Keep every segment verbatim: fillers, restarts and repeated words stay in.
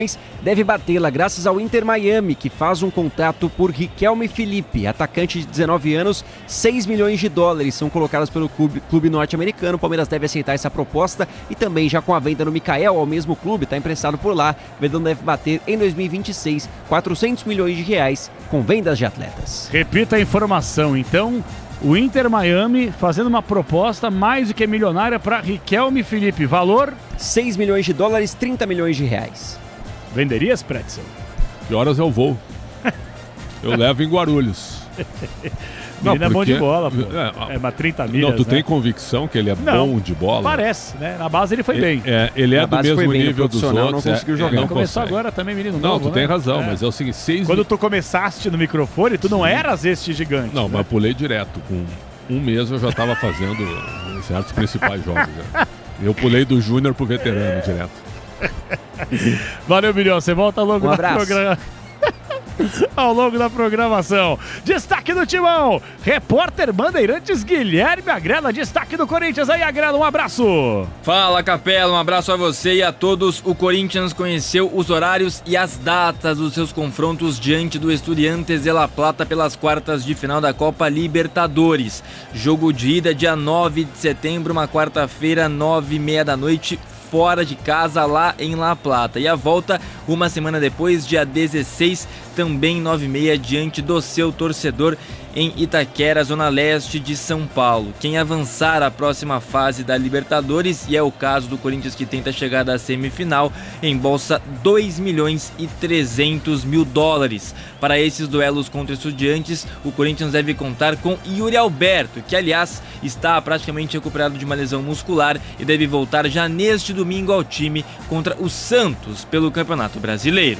deve batê-la graças ao Inter Miami, que faz um contrato por Riquelme Felipe, atacante de dezenove anos, seis milhões de dólares são colocados pelo clube, clube norte-americano. O Palmeiras deve aceitar essa proposta e também já com a venda no Mikael ao mesmo clube, está emprestado por lá. O Verdão deve bater em dois mil e vinte e seis quatrocentos milhões de reais com vendas de atletas. Repita a informação, então. O Inter Miami fazendo uma proposta mais do que milionária para Riquelme Felipe. Valor? seis milhões de dólares, trinta milhões de reais. Venderias, Pretzel? Que horas eu vou? Eu levo em Guarulhos. Não, porque... é bom de bola, pô. É, é uma trinta milhas, Não, tu né? tem convicção que ele é não, bom de bola? Parece, né? Na base ele foi ele, bem. É, ele é Na do mesmo nível dos outros. Não conseguiu jogar. É, não começou consegue. agora também, menino Não, novo, tu né? tem razão, é. mas é o seguinte, seis... Quando tu começaste no microfone, tu não eras este gigante. Não, né? mas eu pulei direto. Com um mês eu já estava fazendo certos principais jogos. Já. Eu pulei do júnior pro veterano direto. Valeu, Milhão. Você volta logo um no abraço. programa. Ao longo da programação. Destaque do Timão. Repórter Bandeirantes Guilherme Agrela. Destaque do Corinthians. Aí, Agrela, um abraço. Fala, Capela. Um abraço a você e a todos. O Corinthians conheceu os horários e as datas dos seus confrontos diante do Estudiantes de La Plata pelas quartas de final da Copa Libertadores. Jogo de ida dia nove de setembro, uma quarta-feira, nove e meia da noite, fora de casa, lá em La Plata. E a volta, uma semana depois, dia dezesseis, também nove e meia, diante do seu torcedor em Itaquera, zona leste de São Paulo. Quem avançar à próxima fase da Libertadores, e é o caso do Corinthians que tenta chegar à semifinal, embolsa dois milhões e trezentos mil dólares. Para esses duelos contra estudiantes, o Corinthians deve contar com Yuri Alberto, que aliás está praticamente recuperado de uma lesão muscular e deve voltar já neste domingo ao time contra o Santos pelo Campeonato Brasileiro.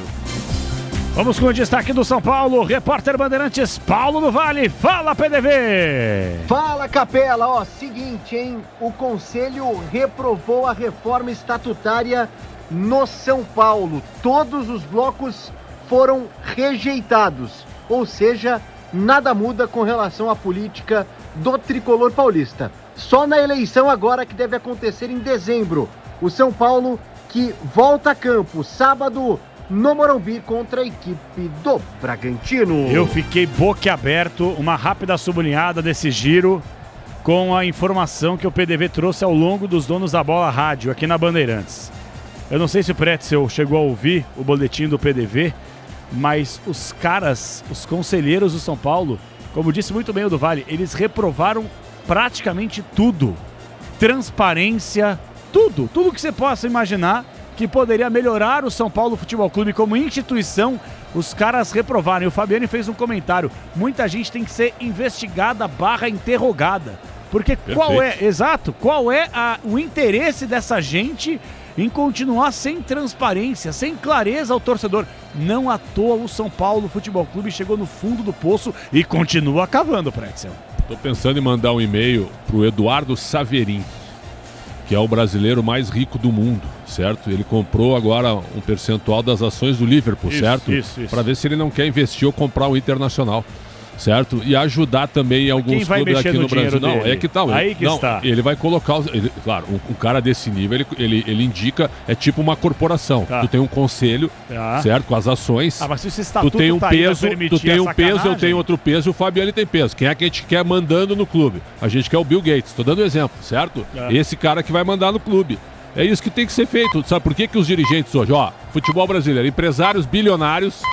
Vamos com o destaque do São Paulo, repórter Bandeirantes Paulo do Vale. Fala, P D V! Fala, Capela. Ó, seguinte, hein? O Conselho reprovou a reforma estatutária no São Paulo. Todos os blocos foram rejeitados. Ou seja, nada muda com relação à política do tricolor paulista. Só na eleição agora, que deve acontecer em dezembro. O São Paulo que volta a campo sábado no Morumbi contra a equipe do Bragantino. Eu fiquei boquiaberto, uma rápida sublinhada desse giro com a informação que o P D V trouxe ao longo dos Donos da Bola Rádio aqui na Bandeirantes. Eu não sei se o Pretzel chegou a ouvir o boletim do P D V, mas os caras, os conselheiros do São Paulo, como disse muito bem o do Vale, eles reprovaram praticamente tudo. Transparência, tudo, tudo que você possa imaginar que poderia melhorar o São Paulo Futebol Clube como instituição, os caras reprovaram. E o Fabiani fez um comentário: muita gente tem que ser investigada barra interrogada. Porque Perfeito. qual é, exato, qual é a, o interesse dessa gente em continuar sem transparência, sem clareza ao torcedor? Não à toa o São Paulo Futebol Clube chegou no fundo do poço e continua cavando, Pretzel. Tô pensando em mandar um e-mail pro Eduardo Saverin, que é o brasileiro mais rico do mundo, certo? Ele comprou agora um percentual das ações do Liverpool, isso, certo? Isso, isso. Para ver se ele não quer investir ou comprar o Internacional, certo? E ajudar também em alguns clubes aqui no, no Brasil. Não, dele? é que tal? Aí que não, está. Ele vai colocar, os, ele, claro, um, um cara desse nível, ele, ele, ele indica, é tipo uma corporação. Tá. Tu tem um conselho, tá. certo? Com as ações. Ah, mas se esse estatuto tu tem um tá peso, tu tem um peso, eu tenho outro outro peso, e o Fabiano tem peso. Quem é que a gente quer mandando no clube? A gente quer o Bill Gates, tô dando exemplo, certo? É. Esse cara que vai mandar no clube. É isso que tem que ser feito. Sabe por que, que os dirigentes hoje, ó, futebol brasileiro, empresários bilionários,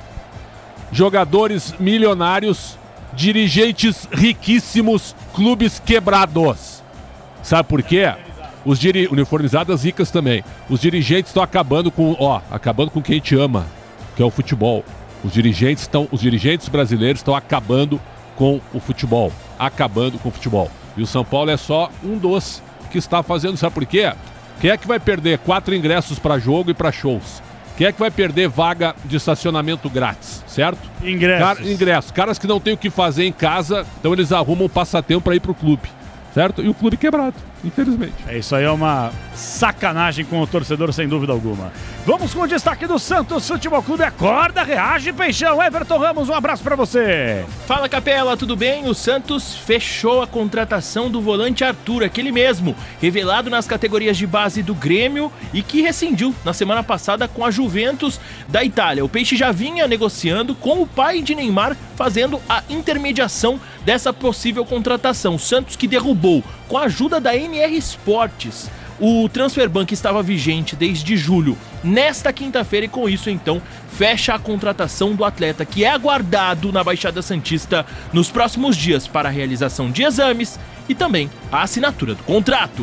jogadores milionários, dirigentes riquíssimos, clubes quebrados. Sabe por quê? Os diri... uniformizadas ricas também. Os dirigentes estão acabando com, ó, acabando com quem te ama, que é o futebol. Os dirigentes estão, os dirigentes brasileiros estão acabando com o futebol, acabando com o futebol. E o São Paulo é só um dos que está fazendo. Sabe por quê? Quem é que vai perder quatro ingressos para jogo e para shows? Quem é que vai perder vaga de estacionamento grátis, certo? Ingressos. Car ingressos. Caras que não têm o que fazer em casa, então eles arrumam um passatempo para ir pro clube, certo? E o clube quebrado. Infelizmente. É, isso aí é uma sacanagem com o torcedor, sem dúvida alguma. Vamos com o destaque do Santos Futebol Clube. Acorda, reage, Peixão. Everton Ramos, um abraço pra você. Fala, Capela, tudo bem? O Santos fechou a contratação do volante Arthur, aquele mesmo, revelado nas categorias de base do Grêmio e que rescindiu na semana passada com a Juventus da Itália. O Peixe já vinha negociando com o pai de Neymar, fazendo a intermediação dessa possível contratação. O Santos que derrubou, com a ajuda da N R Esportes, o transfer ban que estava vigente desde julho, nesta quinta-feira, e com isso então fecha a contratação do atleta, que é aguardado na Baixada Santista nos próximos dias para a realização de exames e também a assinatura do contrato.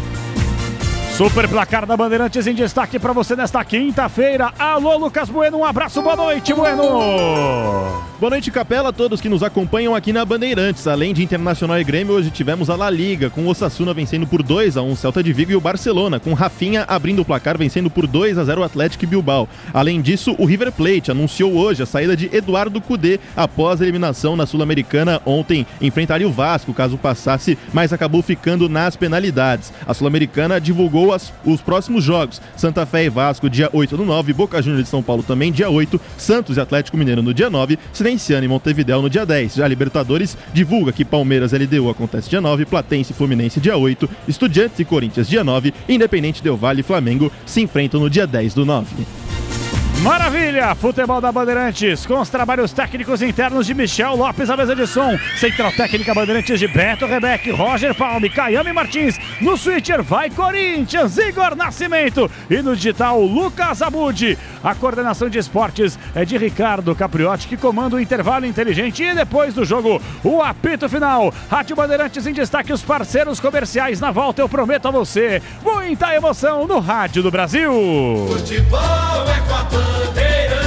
Super placar da Bandeirantes em destaque para você nesta quinta-feira. Alô, Lucas Bueno, um abraço, boa noite, Bueno! Boa noite, Capela, a todos que nos acompanham aqui na Bandeirantes. Além de Internacional e Grêmio, hoje tivemos a La Liga, com o Osasuna vencendo por dois a um o Celta de Vigo e o Barcelona, com Rafinha abrindo o placar, vencendo por dois a zero o Atlético Bilbao. Além disso, o River Plate anunciou hoje a saída de Eduardo Cudê após a eliminação na Sul-Americana. Ontem enfrentaria o Vasco, caso passasse, mas acabou ficando nas penalidades. A Sul-Americana divulgou As, os próximos jogos: Santa Fé e Vasco dia oito do nove, Boca Juniors de São Paulo também dia oito, Santos e Atlético Mineiro no dia nove, Cirenciano e Montevidéu no dia dez. Já a Libertadores divulga que Palmeiras e L D U acontece dia nove, Platense e Fluminense dia oito, Estudiantes e Corinthians dia nove, Independente Del Valle e Flamengo se enfrentam no dia dez do nove. Maravilha! Futebol da Bandeirantes, com os trabalhos técnicos internos de Michel Lopes, a mesa de som. Central Técnica Bandeirantes de Beto Rebeck, Roger Palme, Caiame Martins. No switcher vai Corinthians, Igor Nascimento. E no digital, Lucas Abud. A coordenação de esportes é de Ricardo Capriotti, que comanda o intervalo inteligente. E depois do jogo, o apito final. Rádio Bandeirantes em destaque, os parceiros comerciais. Na volta eu prometo a você muita emoção no Rádio do Brasil. Futebol é com a Bandeirantes.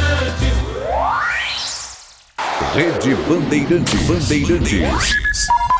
Rede Bandeirantes. Bandeirantes.